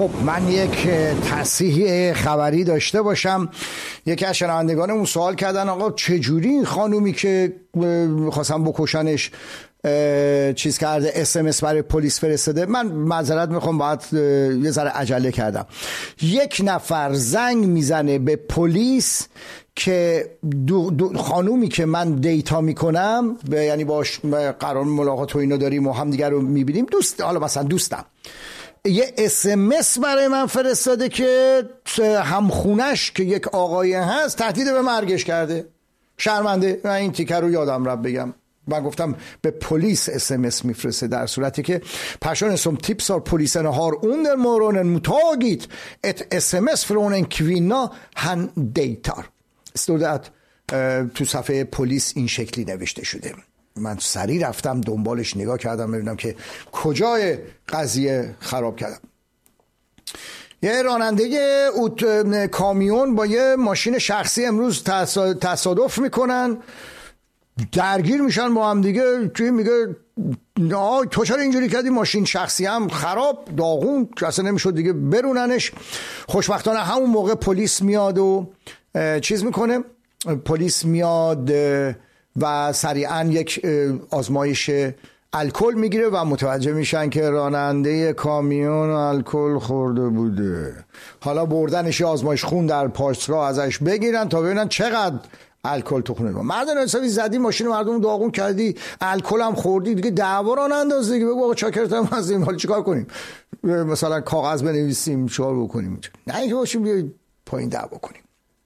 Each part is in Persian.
خب من یک تصحیح خبری داشته باشم. یکی از شنوندگانمون سوال کردن آقا چجوری این خانومی که می‌خواستن بکشنش چیز کرده SMS برای پلیس فرستاده. من معذرت میخوام، باید یه ذره عجله کردم. یک نفر زنگ میزنه به پلیس که خانومی که من دیتا میکنم، یعنی باش قرار ملاقات و اینو داریم و هم دیگر رو میبینیم، حالا مثلا دوستم یه SMS برای من فرستاده که همخونش که یک آقای هست تهدید به مرگش کرده. شرمنده. من این تیکر رو یادم رفت بگم. من گفتم به پلیس SMS میفرسته، در صورتی که personen som tipsar polisen har under morgonen mottagit ett SMS från en kvinna han dejtar. استودت تو صفحه پلیس این شکلی نوشته شده. من سریع رفتم دنبالش نگاه کردم ببینم که کجای قضیه خراب کردم. یه راننده کامیون با یه ماشین شخصی امروز تصادف میکنن، درگیر میشن با هم دیگه. توی میگه تو چرا اینجوری کردی؟ ماشین شخصی هم خراب داغون که اصلا نمیشد دیگه بروننش. خوشبختانه همون موقع پلیس میاد و چیز میکنه. پلیس میاد و سریعا یک آزمایش الکل میگیره و متوجه میشن که راننده کامیون الکل خورده بوده. حالا بردنش آزمایش خون در پاسرا ازش بگیرن تا ببینن چقدر الکل تو خونه. مردن حسابی زدی ماشین مردم داغون کردی، الکل هم خوردی، دیگه دعوا راه ننداز دیگه. بگو آقا چاکرتم هستیم، حالا چیکار کنیم؟ مثلا کاغذ بنویسیم، چیکار بکنیم؟ نه اینکه باشیم بیاید پایین دعوا کنیم.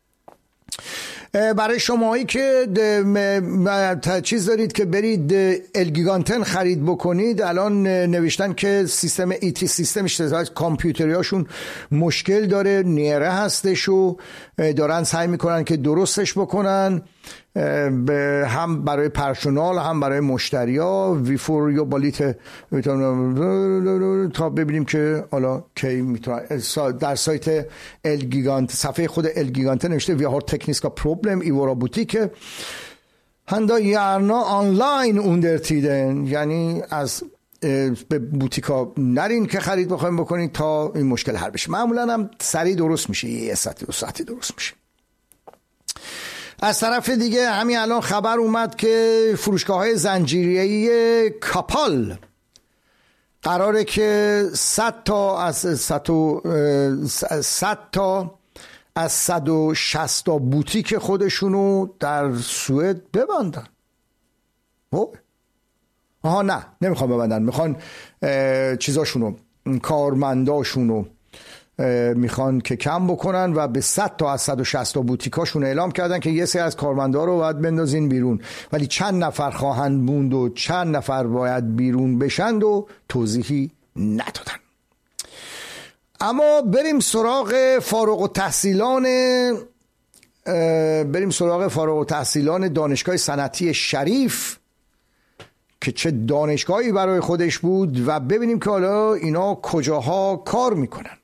برای شماهایی که چیز دارید که برید الگیگانتن خرید بکنید، الان نوشتن که سیستم ایتی سیستمش کامپیوتریاشون مشکل داره، نیره هستش و دارن سعی میکنن که درستش بکنن، هم برای پرسونال هم برای مشتریا. ویفور یا بالیت تا ببینیم که حالا کی میتونن. در سایت الگیگانت، صفحه خود الگیگانت نوشته وی هار تکنیسکا پروبلم ای وورا بوتیک هندا یارنا آنلاین اوندر تیدن، یعنی از به بوتیکا نرین که خرید بخوایم بکنید تا این مشکل حل بشه. معمولا هم سریع درست میشه، یه ساعت دو ساعتی درست میشه. از طرف دیگه همین الان خبر اومد که فروشگاه‌های زنجیره‌ای کاپال قراره که 100 تا از 160 تا بوتیک خودشونو در سوئد ببندن. نه نمیخوان ببندن، میخوان چیزاشونو، کارمنداشونو میخوان که کم بکنن و به 100 تا از 160 تا بوتیکاشون اعلام کردن که یه سری از کارمندا رو باید بندازین بیرون، ولی چند نفر خواهند موند و چند نفر باید بیرون بشند و توضیحی ندادن. اما بریم سراغ فارغ التحصیلان دانشگاه صنعتی شریف که چه دانشگاهی برای خودش بود و ببینیم که حالا اینا کجاها کار میکنن.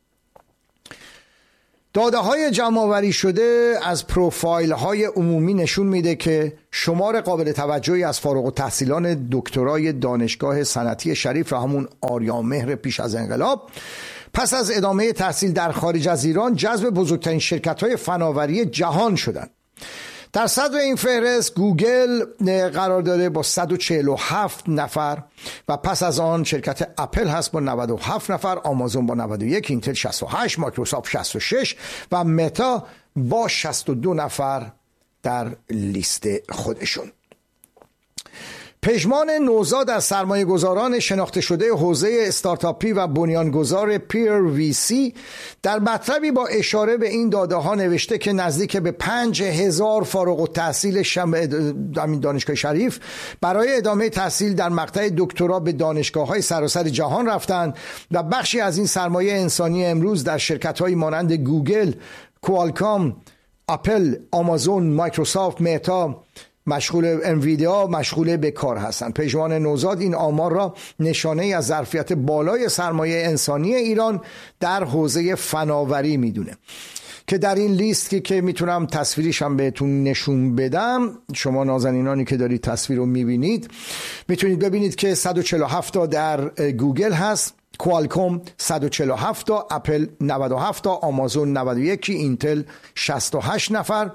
داده های جمع‌آوری شده از پروفایل های عمومی نشون میده که شمار قابل توجهی از فارغ التحصیلان دکترای دانشگاه صنعتی شریف و همون آریامهر پیش از انقلاب پس از ادامه تحصیل در خارج از ایران جذب بزرگترین شرکت های فناوری جهان شدند. در صدر این فهرست گوگل قرار داره با 147 نفر و پس از آن شرکت اپل هست با 97 نفر، آمازون با 91، اینتل 68، مایکروسافت 66 و متا با 62 نفر در لیست خودشون. پژمان نوزاد از سرمایه گذاران شناخته شده حوزه استارتاپی و بنیانگذار پیر وی سی در مطلبی با اشاره به این داده ها نوشته که نزدیک به 5000 فارغ التحصیل دانشگاه شریف برای ادامه تحصیل در مقطع دکترا به دانشگاه های سراسر جهان رفتند و بخشی از این سرمایه انسانی امروز در شرکت های مانند گوگل، کوالکام، اپل، آمازون، مایکروسافت، متا انویدیا مشغول به کار هستند. پژمان نوزاد این آمار را نشانه از ظرفیت بالای سرمایه انسانی ایران در حوزه فناوری میدونه که در این لیست که میتونم تصویریش هم بهتون نشون بدم، شما نازنینانی که دارید تصویر رو میبینید میتونید ببینید که 147 تا در گوگل هست، کوالکوم 147 تا، اپل 97 تا، آمازون 91، اینتل 68 نفر،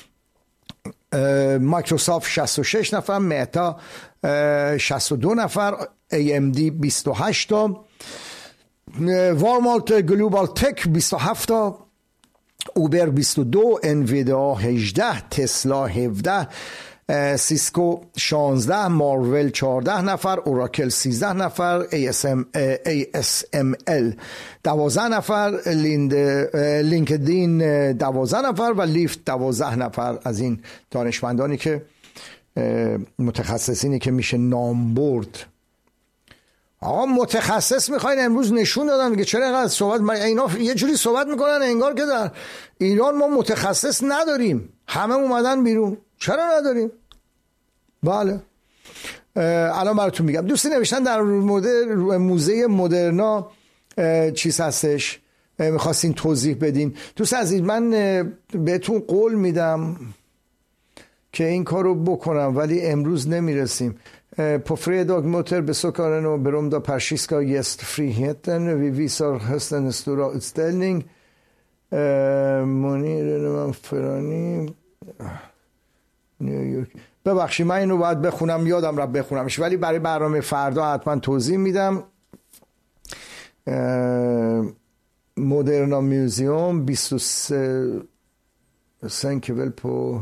مایکروسافت 66 نفر، متا 62 نفر، AMD 28 تا، والمارت گلوبال تک 27 تا، اوبر 22، انویدیا 18، تسلا 17، سیسکو 16، مارول 14 نفر، اوراکل 13 نفر، ASML 12 نفر، لینکدین 12 نفر و لیفت 12 نفر از این دانشمندانی که متخصصینی که میشه نام برد. آقا متخصص میخواین امروز نشون دادن که چرا اینقدر صحبت اینا یه جوری صحبت میکنن انگار که در ایران ما متخصص نداریم، همه اومدن بیرون. چرا نداریم؟ بله الان براتون میگم. دوستی نوشتن در موزه مدرنا چیز هستش، میخواستین توضیح بدین. دوست عزیز من بهتون قول میدم که این کارو بکنم ولی امروز نمیرسیم. På fredag möter besökaren och berömda persiska gästfriheten. Vi visar höstens stora utställning. منیر فرانی نیویورک. ببخشید من اینو باید بخونم، یادم رفت بخونمش، ولی برای برنامه فردا حتما توضیح میدم. مدرنا میوزیوم 23 سنکول پو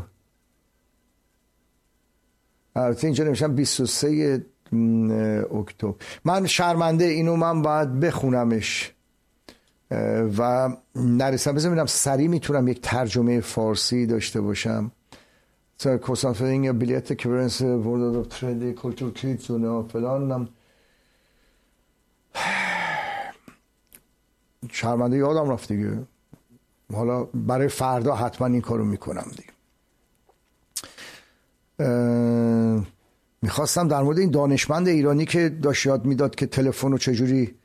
البته اینجا نمیشم 23 اکتبر. من شرمنده اینو من باید بخونمش و نرسم. بذار ببینم سریع میتونم یک ترجمه فارسی داشته باشم. کسانفرینگ بلیت کورنس ورد ترندی کلتور کلیتونه و فلان. شرمنده یادم رفت دیگه. حالا برای فردا حتما این کارو میکنم دیگه. میخواستم در مورد این دانشمند ایرانی که داشت یاد میداد که تلفن رو چجوری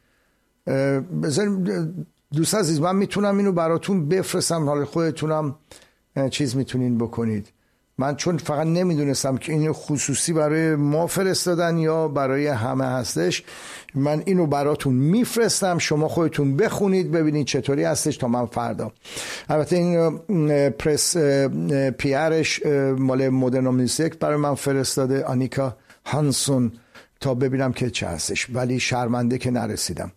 دوست عزیز من میتونم اینو براتون بفرستم، حالا خودتونم چیز میتونین بکنید. من چون فقط نمیدونستم که این خصوصی برای ما فرستادن یا برای همه هستش، من اینو براتون میفرستم، شما خودتون بخونید ببینید چطوری هستش تا من فردا. البته این پرس پیارش مال مدرنا میوزیک برای من فرستاده، آنیکا هانسون، تا ببینم که چه هستش، ولی شرمنده که نرسیدم.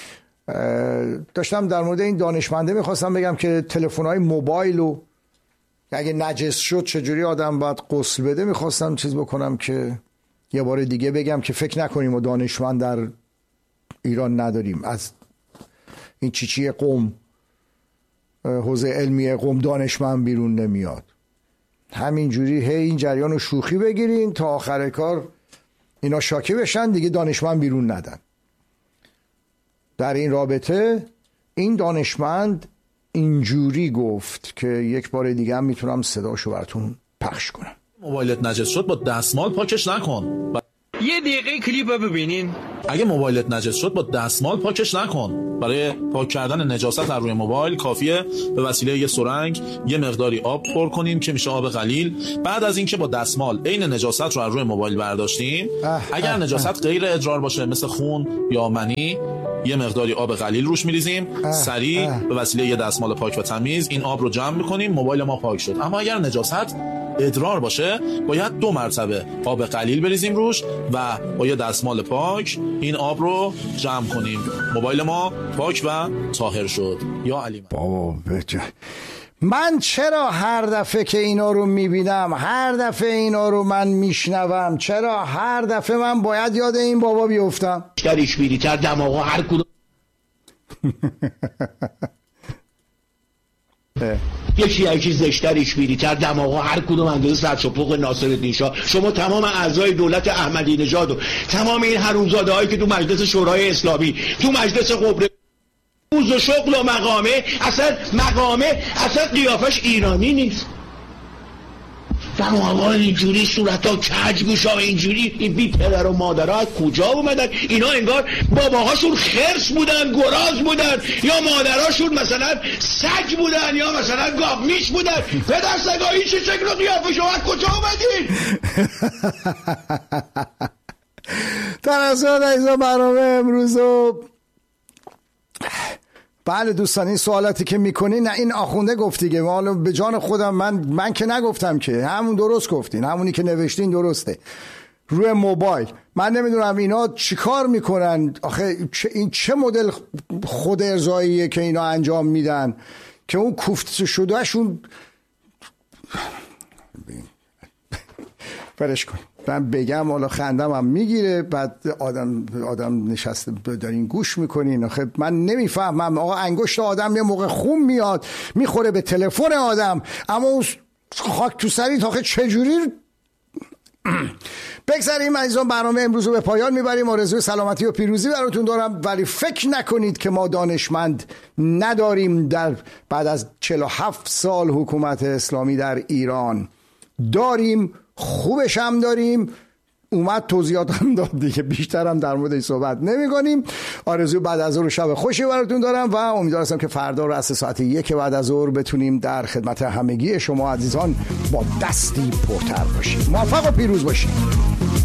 داشتم در مورد این دانشمنده میخواستم بگم که تلفن‌های موبایل و اگه نجس شد چجوری آدم باید غسل بده. میخواستم چیز بکنم که یه بار دیگه بگم که فکر نکنیم و دانشمند در ایران نداریم. از این چیچی قم، حوزه علمی قم دانشمند بیرون نمیاد. همینجوری هی این جریان رو شوخی بگیرین تا آخر کار اینا شاکی بشن دیگه دانشمند بیرون ندن. در این رابطه این دانشمند اینجوری گفت که یک بار دیگه هم میتونم صداشو براتون پخش کنم. موبایلت نجس شد با دستمال پاکش نکن. یه دقیقه کلیپ رو ببینین. اگه موبایلت نجس شد با دستمال پاکش نکن. برای پاک کردن نجاست از روی موبایل کافیه به وسیله یه سرنگ یه مقداری آب پر کنیم که میشه آب قلیل. بعد از اینکه با دستمال عین نجاست رو از روی موبایل برداشتیم، اگر نجاست غیر ادرار باشه مثل خون یا منی، یه مقداری آب قلیل روش میریزیم، سریع به وسیله یه دستمال پاک و تمیز این آب رو جمع میکنیم، موبایل ما پاک شد. اما اگر نجاست ادرار باشه باید 2 مرتبه آب قلیل بریزیم روش و با یه دستمال پاک این آب رو جمع کنیم. موبایل ما پاک و طاهر شد. یا علی بابا من چرا هر دفعه که اینا رو میبینم، هر دفعه اینا رو من میشنوم، چرا هر دفعه من باید یاد این بابا بیفتم؟ دریش بیریتر دماغا هر کدوم یکی زشتریش بیریتر دماغا هر کدوم اندازه سرچپوق ناصرالدین شاه. شما تمام اعضای دولت احمدی نژاد و تمام این حرومزاده هایی که تو مجلس شورای اسلامی، تو مجلس قبره موز و شغل و مقامه اصلا قیافش ایرانی نیست. آقا اینجوری صورتا کج گوشا اینجوری، این بی پدر و مادرها از کجا اومدن؟ اینا انگار باباهاشون خرس بودن، گراز بودن، یا مادرهاشون مثلا سگ بودن، یا مثلا گاومیش بودن. پدر سگا این چه شکل و قیافه شما از کجا اومدین؟ در اصلا ایزا برنامه امروز رو بله دوستان، این سوالاتی که میکنین نه این آخونده گفت دیگه، حالا به جان خودم من که نگفتم که، همون درست گفتین، همونی که نوشتین درسته. روی موبایل من نمیدونم اینا چیکار میکنن آخه، این چه مدل خود ارضاییه که اینا انجام میدن که اون کوفت شدهشون فرش کن. من بگم حالا خندم هم میگیره، بعد آدم نشسته دارین گوش میکنین. آخه من نمیفهمم آقا، انگشت آدم یه موقع خون میاد میخوره به تلفن آدم، اما اون خاک تو سریت آخه چجوری. بگذاریم عزیزان، برنامه امروز رو به پایان میبریم. آرزوی سلامتی و پیروزی براتون دارم، ولی فکر نکنید که ما دانشمند نداریم. در بعد از 47 سال حکومت اسلامی در ایران داریم، خوبش هم داریم. اومد توضیحات هم داد دیگه، بیشتر هم در موردش صحبت نمی کنیم. آرزوی بعد از ظهر شب خوشی براتون دارم و امیدوارم که فردا رأس ساعت 1 بعد از ظهر بتونیم در خدمت همگی شما عزیزان با دستی پرتر باشیم. موفق و پیروز باشیم.